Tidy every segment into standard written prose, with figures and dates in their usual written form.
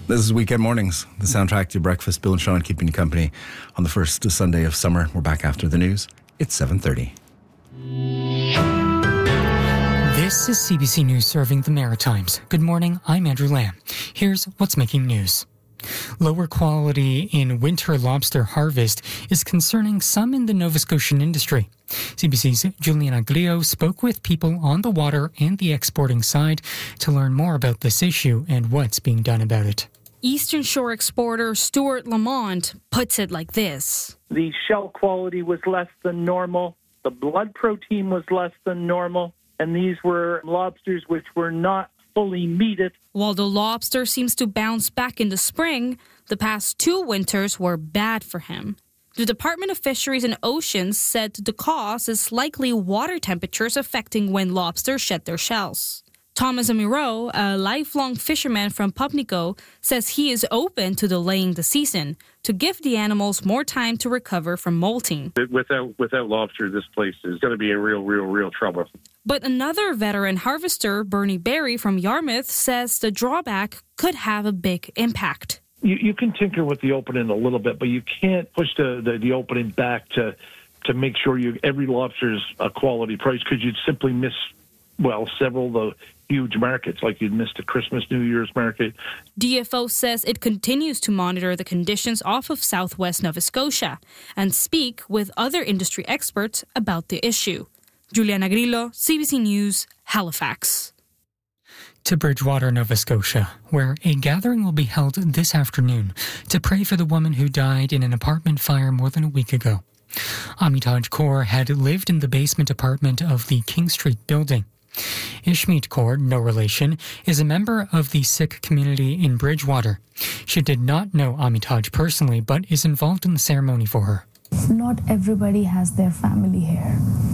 This is Weekend Mornings, the soundtrack to your breakfast. Bill and Sean keeping you company on the first Sunday of summer. We're back after the news. It's 7:30. This is CBC News serving the Maritimes. Good morning, I'm Andrew Lamb. Here's what's making news. Lower quality in winter lobster harvest is concerning some in the Nova Scotian industry. CBC's Julian Aglio spoke with people on the water and the exporting side to learn more about this issue and what's being done about it. Eastern Shore exporter Stuart Lamont puts it like this. The shell quality was less than normal. The blood protein was less than normal. And these were lobsters which were not fully meated. While the lobster seems to bounce back in the spring, the past 2 winters were bad for him. The Department of Fisheries and Oceans said the cause is likely water temperatures affecting when lobsters shed their shells. Thomas Amiro, a lifelong fisherman from Pupnico, says he is open to delaying the season to give the animals more time to recover from molting. Without lobster, this place is going to be in real trouble. But another veteran harvester, Bernie Berry from Yarmouth, says the drawback could have a big impact. You can tinker with the opening a little bit, but you can't push the opening back to make sure every lobster's a quality price, because you'd simply miss, several of the huge markets, like you'd missed the Christmas, New Year's market. DFO says it continues to monitor the conditions off of southwest Nova Scotia and speak with other industry experts about the issue. Juliana Grillo, CBC News, Halifax. To Bridgewater, Nova Scotia, where a gathering will be held this afternoon to pray for the woman who died in an apartment fire more than a week ago. Amitaj Kaur had lived in the basement apartment of the King Street building. Ishmeet Kaur, no relation, is a member of the Sikh community in Bridgewater. She did not know Amitaj personally, but is involved in the ceremony for her. Not everybody has their family here.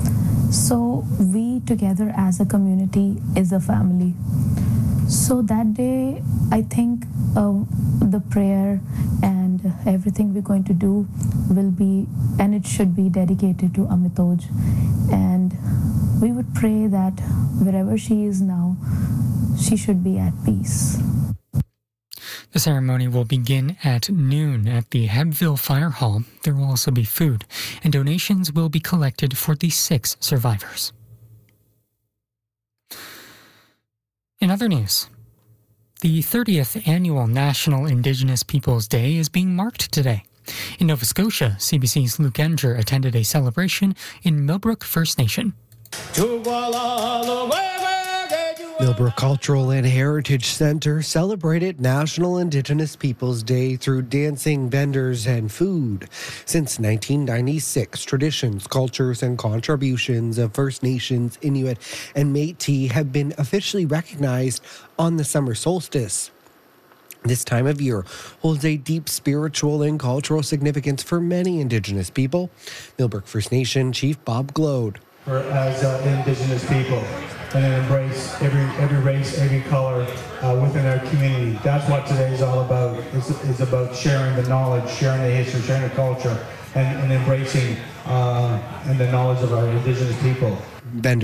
So we together as a community is a family. So that day, I think the prayer and everything we're going to do will be, and it should be dedicated to Amitoj. And we would pray that wherever she is now, she should be at peace. The ceremony will begin at noon at the Hebville Fire Hall. There will also be food, and donations will be collected for the 6 survivors. In other news, the 30th Annual National Indigenous Peoples Day is being marked today. In Nova Scotia, CBC's Luke Enger attended a celebration in Millbrook First Nation. Millbrook Cultural and Heritage Centre celebrated National Indigenous Peoples Day through dancing, vendors, and food. Since 1996, traditions, cultures, and contributions of First Nations, Inuit, and Métis have been officially recognized on the summer solstice. This time of year holds a deep spiritual and cultural significance for many Indigenous people. Millbrook First Nation Chief Bob Glode. As Indigenous people, and embrace every race, every color within our community. That's what today is all about. It's about sharing the knowledge, sharing the history, sharing the culture, and embracing and the knowledge of our Indigenous people.